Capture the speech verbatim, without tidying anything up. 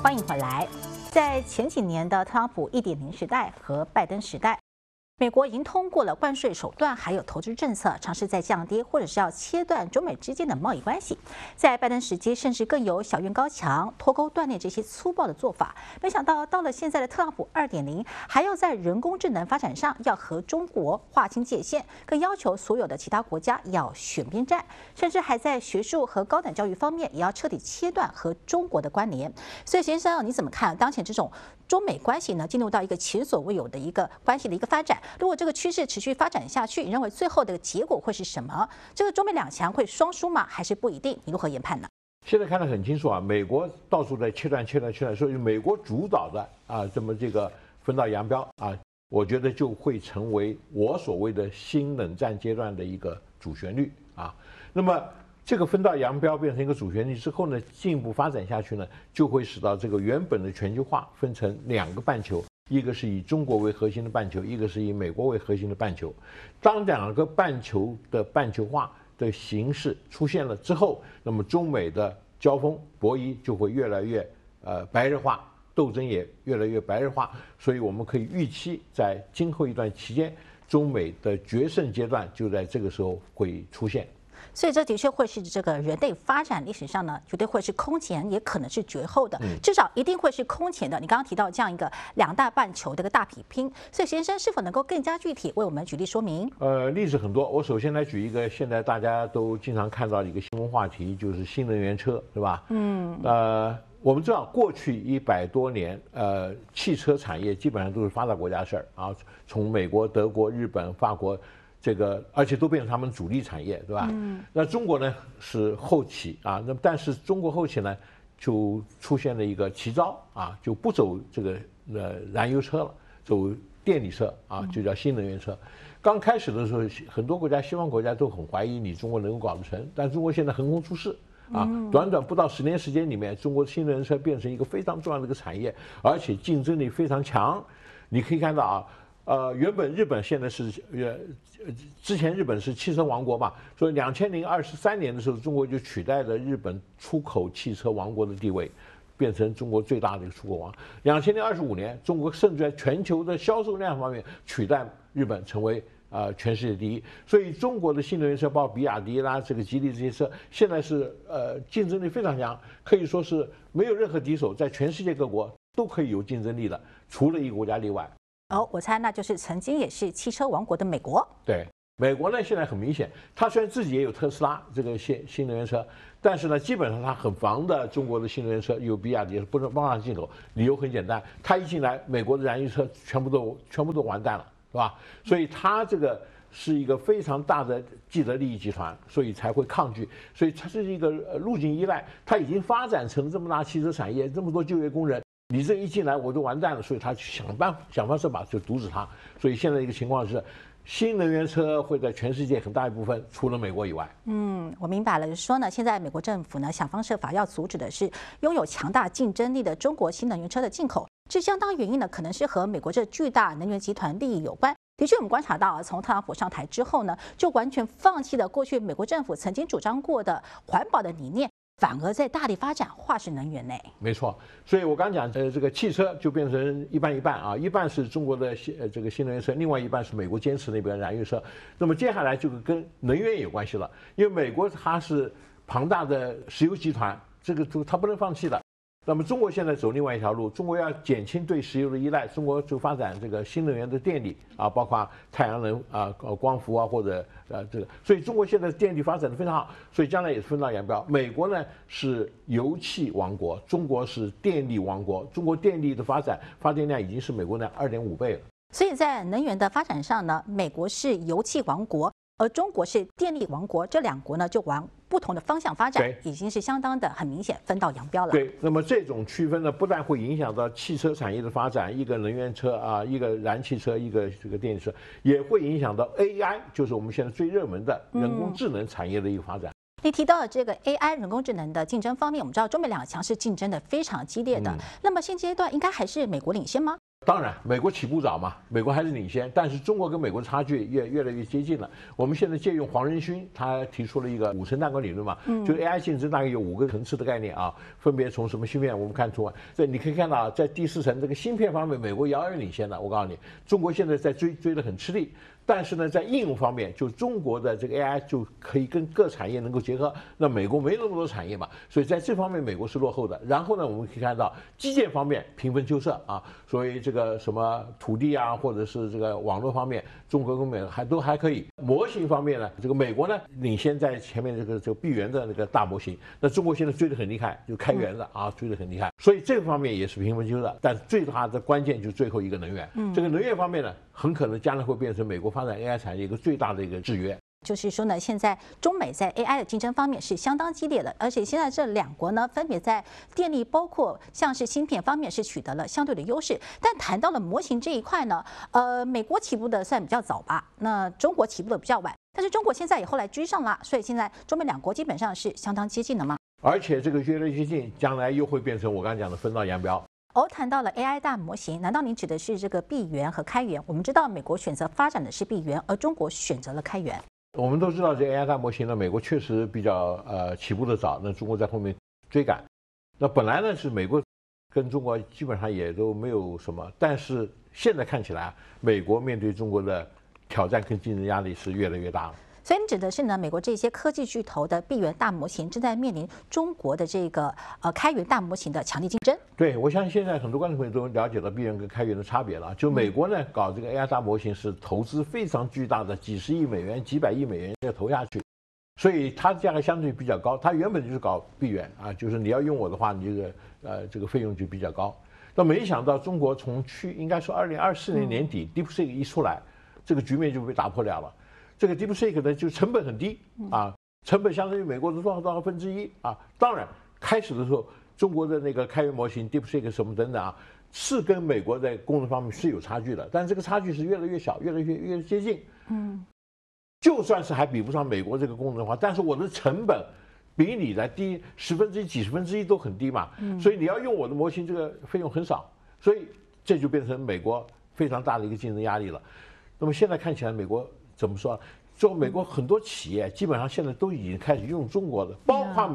欢迎回来。在前几年的特朗普一点零时代和拜登时代，美国已经通过了关税手段，还有投资政策，尝试在降低或者是要切断中美之间的贸易关系。在拜登时期，甚至更有小院高墙、脱钩断裂这些粗暴的做法。没想到到了现在的特朗普二点零，还要在人工智能发展上要和中国划清界限，更要求所有的其他国家要选边站，甚至还在学术和高等教育方面也要彻底切断和中国的关联。所以，先生，你怎么看当前这种中美关系呢，进入到一个前所未有的一个关系的一个发展？如果这个趋势持续发展下去，你认为最后的结果会是什么？这个中美两强会双输吗？还是不一定？你如何研判呢？ 现在看得很清楚啊，美国到处在切断、切断、切断，所以美国主导的啊，这么这个分道扬镳啊，我觉得就会成为我所谓的新冷战阶段的一个主旋律啊。那么这个分道扬镳变成一个主旋律之后呢，进一步发展下去呢，就会使到这个原本的全球化分成两个半球。一个是以中国为核心的半球，一个是以美国为核心的半球。当两个半球的半球化的形式出现了之后，那么中美的交锋博弈就会越来越呃白热化，斗争也越来越白热化。所以我们可以预期，在今后一段期间，中美的决胜阶段就在这个时候会出现。 所以这的确会是这个人类发展历史上呢，绝对会是空前，也可能是绝后的，至少一定会是空前的。你刚刚提到这样一个两大半球的一个大比拼，所以先生是否能够更加具体为我们举例说明？ 呃，例子很多，我首先来举一个现在大家都经常看到的一个新闻话题，就是新能源车，是吧？嗯，呃，我们知道过去一百多年，呃，汽车产业基本上都是发达国家的事儿啊，从美国、德国、日本、法国。这个而且都变成他们主力产业，对吧？嗯。那中国呢是后起啊，那但是中国后起呢就出现了一个奇招啊，就不走这个呃燃油车了，走电力车啊，就叫新能源车。刚开始的时候，很多国家西方国家都很怀疑你中国能够搞得成，但中国现在横空出世啊，短短不到十年时间里面，中国的新能源车变成一个非常重要的一个产业，而且竞争力非常强。你可以看到啊。呃，原本日本现在是呃，之前日本是汽车王国嘛，所以两千零二十三年的时候，中国就取代了日本出口汽车王国的地位，变成中国最大的一个出口王。两千零二十五年，中国甚至在全球的销售量方面取代日本，成为呃全世界第一。所以中国的新能源车，包括比亚迪啦、这个吉利这些车，现在是呃竞争力非常强，可以说是没有任何敌手，在全世界各国都可以有竞争力的，除了一个国家例外。 哦，我猜那就是曾经也是汽车王国的美国。 对，美国呢现在很明显，它虽然自己也有特斯拉这个新新能源车，但是呢，基本上它很防的中国的新能源车有比亚迪不能帮它进口，理由很简单，它一进来，美国的燃油车全部都全部都完蛋了，是吧？所以它这个是一个非常大的既得利益集团，所以才会抗拒，所以它是一个路径依赖，它已经发展成这么大汽车产业，这么多就业工人。你这一进来我就完蛋了，所以他想办法想方设法就阻止他。所以现在一个情况是，新能源车会在全世界很大一部分除了美国以外。 嗯，我明白了，就是说呢，现在美国政府呢想方设法要阻止的是拥有强大竞争力的中国新能源车的进口。这相当原因呢，可能是和美国这巨大能源集团利益有关。的确，我们观察到啊，从特朗普上台之后呢，就完全放弃了过去美国政府曾经主张过的环保的理念。反而在大力发展化石能源呢？ 没错，所以我刚讲，呃，这个汽车就变成一半一半啊，一半是中国的新呃这个新能源车，另外一半是美国坚持那边燃油车。那么接下来就跟能源有关系了，因为美国它是庞大的石油集团，这个它不能放弃的。那么中国现在走另外一条路，中国要减轻对石油的依赖，中国就发展这个新能源的电力啊，包括太阳能啊、光伏啊，或者呃这个，所以中国现在电力发展的非常好，所以将来也是分道扬镳。美国呢是油气王国，中国是电力王国，中国电力的发展发电量已经是美国的二点五倍了。 所以在能源的发展上呢，美国是油气王国，而中国是电力王国，这两国呢就往不同的方向发展，已经是相当的很明显分道扬镳了。 对，那么这种区分呢，不但会影响到汽车产业的发展，一个能源车啊，一个燃气车，一个这个电力车，也会影响到 A I， 就是我们现在最热门的人工智能产业的一个发展。 嗯，你提到的这个 A I 人工智能的竞争方面，我们知道中美两强是竞争的非常激烈的。嗯、那么现阶段应该还是美国领先吗？ 当然，美国起步早嘛，美国还是领先，但是中国跟美国差距越越来越接近了。我们现在借用黄仁勋，他提出了一个五层蛋糕理论嘛，嗯，就 A I 竞争大概有五个层次的概念啊，分别从什么芯片，我们看出，这你可以看到，在第四层这个芯片方面，美国遥远领先的。我告诉你，中国现在在追追得很吃力。但是呢，在应用方面，就中国的这个 A I 就可以跟各产业能够结合。那美国没那么多产业嘛，所以在这方面美国是落后的。然后呢，我们可以看到基建方面平分秋色啊，所以这个什么土地啊，或者是这个网络方面，中国跟美国还都还可以。模型方面呢，这个美国呢领先在前面这个这个闭源的那个大模型，那中国现在追得很厉害，就开源的啊，追得很厉害。所以这个方面也是平分秋色，但是最大的关键就是最后一个能源。嗯，这个能源方面呢，很可能将来会变成美国发展 A I 产业一个最大的一个制约。 就是说呢，现在中美在 A I 的竞争方面是相当激烈的，而且现在这两国呢，分别在电力包括像是芯片方面是取得了相对的优势。但谈到了模型这一块呢，呃，美国起步的算比较早吧，那中国起步的比较晚，但是中国现在也后来追上了，所以现在中美两国基本上是相当接近的嘛。 而且这个越来越接近，将来又会变成我刚才讲的分道扬镳。 哦，谈到了 A I 大模型，难道您指的是这个闭源和开源？我们知道美国选择发展的是闭源，而中国选择了开源。 我们都知道这 A I 大模型呢，美国确实比较呃起步的早，那中国在后面追赶。那本来呢是美国跟中国基本上也都没有什么，但是现在看起来，美国面对中国的挑战跟竞争压力是越来越大了。 所以你指的是呢，美国这些科技巨头的闭源大模型正在面临中国的这个呃开源大模型的强力竞争。 对，我相信现在很多观众朋友都了解到闭源跟开源的差别了。就美国呢搞这个 A I 大模型是投资非常巨大的，几十亿美元、几百亿美元要投下去，所以它的价格相对比较高。它原本就是搞闭源啊，就是你要用我的话，你这个呃这个费用就比较高。那没想到中国从去应该说二零二四年年底 DeepSeek 一出来，这个局面就被打破了了。这个 DeepSeek 呢，就成本很低啊，成本相当于美国的多少多少分之一啊。当然，开始的时候，中国的那个开源模型 DeepSeek 什么等等啊，是跟美国在功能方面是有差距的，但是这个差距是越来越小，越来越越接近。嗯，就算是还比不上美国这个功能的话，但是我的成本比你的低十分之一、几十分之一都很低嘛。嗯，所以你要用我的模型，这个费用很少，所以这就变成美国非常大的一个竞争压力了。那么现在看起来，美国怎么说？说美国很多企业基本上现在都已经开始用中国的，包括美。